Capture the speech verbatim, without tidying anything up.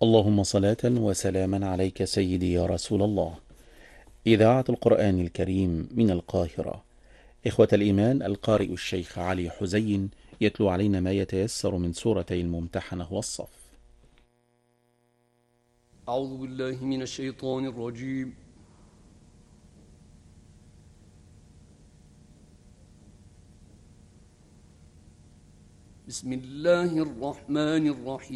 اللهم صلاة وسلاما عليك سيدي يا رسول الله. إذاعة القرآن الكريم من القاهرة. إخوة الإيمان، القارئ الشيخ علي حزين يتلو علينا ما يتيسر من سورتي الممتحنة والصف. أعوذ بالله من الشيطان الرجيم. بسم الله الرحمن الرحيم.